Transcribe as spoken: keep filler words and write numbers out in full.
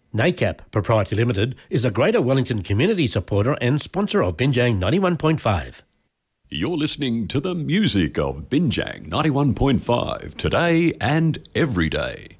NACAP Proprietary Limited is a Greater Wellington community supporter and sponsor of Binjang ninety-one point five. You're listening to the music of Binjang ninety-one point five today and every day.